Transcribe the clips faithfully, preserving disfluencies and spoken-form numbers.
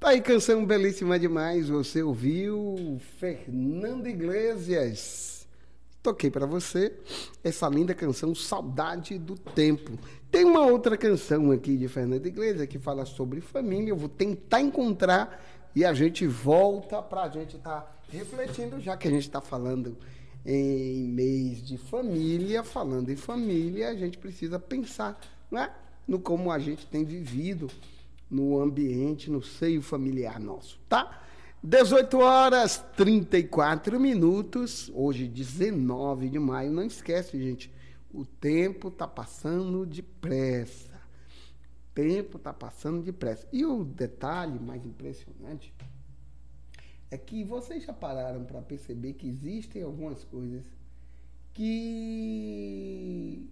Aí, canção belíssima demais. Você ouviu Fernando Iglesias. Toquei para você essa linda canção Saudade do Tempo. Tem uma outra canção aqui de Fernando Iglesias que fala sobre família. Eu vou tentar encontrar e a gente volta para a gente estar tá refletindo, já que a gente está falando em mês de família. Falando em família, a gente precisa pensar, não é? No como a gente tem vivido no ambiente, no seio familiar nosso, tá? dezoito horas e trinta e quatro minutos, hoje dezenove de maio. Não esquece, gente, o tempo tá passando depressa. O tempo tá passando depressa. E o detalhe mais impressionante é que vocês já pararam para perceber que existem algumas coisas que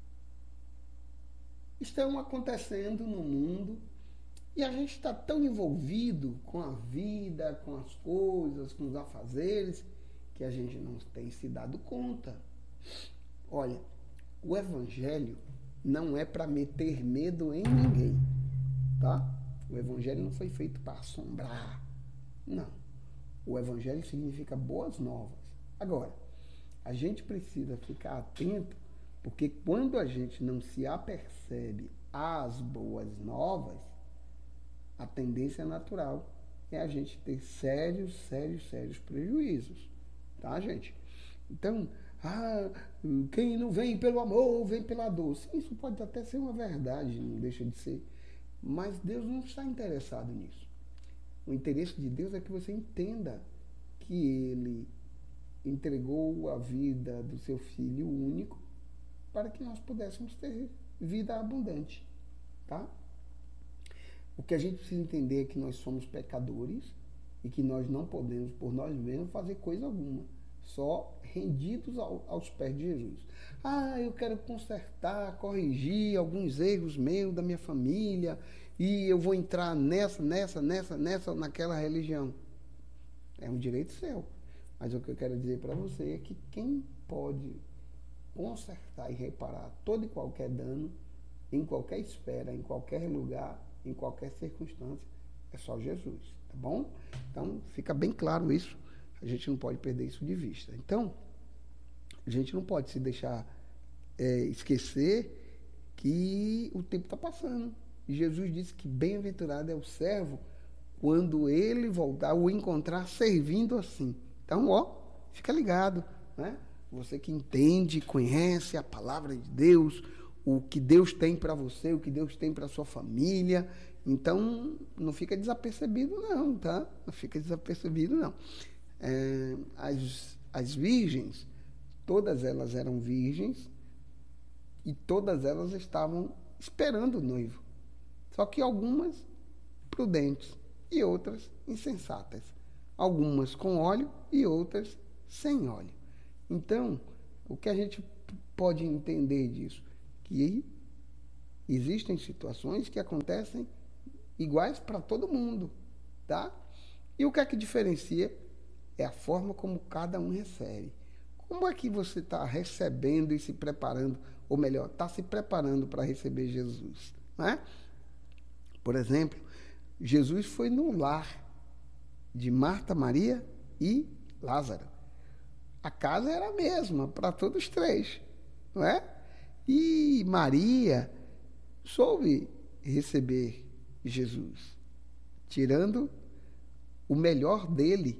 estão acontecendo no mundo e a gente está tão envolvido com a vida, com as coisas, com os afazeres, que a gente não tem se dado conta. Olha, o Evangelho não é para meter medo em ninguém, tá? O Evangelho não foi feito para assombrar, não. O Evangelho significa boas novas. Agora, a gente precisa ficar atento, porque quando a gente não se apercebe às boas novas, a tendência natural é a gente ter sérios, sérios, sérios prejuízos. Tá, gente? Então, ah, quem não vem pelo amor, vem pela dor. Sim, isso pode até ser uma verdade, não deixa de ser. Mas Deus não está interessado nisso. O interesse de Deus é que você entenda que Ele entregou a vida do seu Filho único para que nós pudéssemos ter vida abundante. Tá? O que a gente precisa entender é que nós somos pecadores e que nós não podemos, por nós mesmos, fazer coisa alguma, só rendidos ao, aos pés de Jesus. Ah, eu quero consertar, corrigir alguns erros meus, da minha família, e eu vou entrar nessa, nessa, nessa, nessa, naquela religião. É um direito seu. Mas o que eu quero dizer para você é que quem pode consertar e reparar todo e qualquer dano, em qualquer esfera, em qualquer lugar, em qualquer circunstância, é só Jesus, tá bom? Então, fica bem claro isso, a gente não pode perder isso de vista. Então, a gente não pode se deixar é, esquecer que o tempo está passando. E Jesus disse que bem-aventurado é o servo quando ele voltar, o encontrar servindo assim. Então, ó, fica ligado, né? Você que entende, conhece a palavra de Deus, o que Deus tem para você, o que Deus tem para sua família. Então, não fica desapercebido não, tá? Não fica desapercebido não. É, as, as virgens, todas elas eram virgens e todas elas estavam esperando o noivo. Só que algumas prudentes e outras insensatas. Algumas com óleo e outras sem óleo. Então, o que a gente pode entender disso? Que existem situações que acontecem iguais para todo mundo, tá? E o que é que diferencia é a forma como cada um recebe. Como é que você está recebendo e se preparando, ou melhor, está se preparando para receber Jesus, né? Por exemplo, Jesus foi no lar de Marta, Maria e Lázaro. A casa era a mesma para todos três, não é? E Maria soube receber Jesus, tirando o melhor dele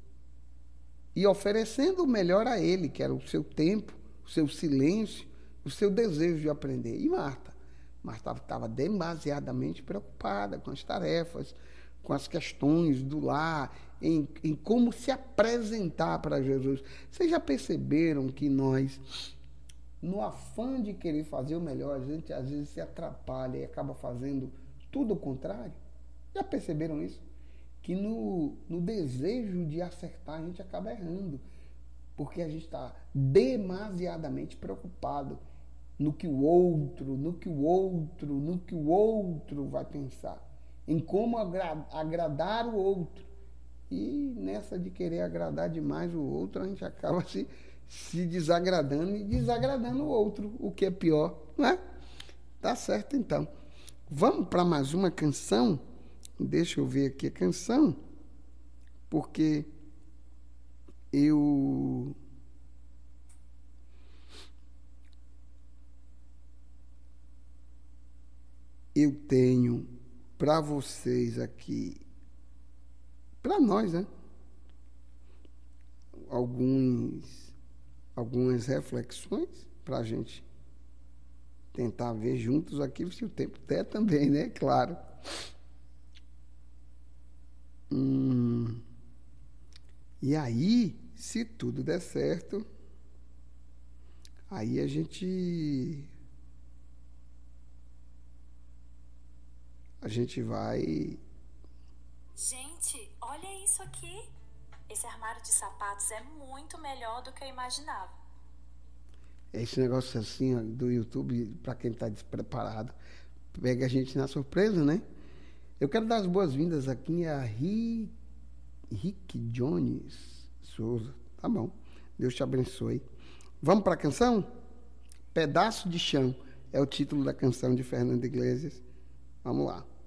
e oferecendo o melhor a ele, que era o seu tempo, o seu silêncio, o seu desejo de aprender. E Marta? Marta estava demasiadamente preocupada com as tarefas, com as questões do lar, em, em como se apresentar para Jesus. Vocês já perceberam que nós, no afã de querer fazer o melhor, a gente às vezes se atrapalha e acaba fazendo tudo o contrário? Já perceberam isso? Que no, no desejo de acertar a gente acaba errando, porque a gente está demasiadamente preocupado no que o outro, no que o outro, no que o outro vai pensar, em como agra- agradar o outro. E nessa de querer agradar demais o outro, a gente acaba se, se desagradando e desagradando o outro, o que é pior, não é? Tá certo, então. Vamos para mais uma canção deixa eu ver aqui a canção, porque eu eu tenho para vocês aqui, para nós, né? Alguns, algumas reflexões para a gente tentar ver juntos aqui, se o tempo der também, né? Claro. Hum, e aí, se tudo der certo, aí a gente a gente vai. Gente, olha isso aqui. Esse armário de sapatos é muito melhor do que eu imaginava. Esse negócio assim ó, do YouTube, para quem está despreparado, pega a gente na surpresa, né? Eu quero dar as boas-vindas aqui a Rick, Rick Jones Souza. Tá bom. Deus te abençoe. Vamos para a canção? Pedaço de Chão é o título da canção de Fernando Iglesias. Vamos lá.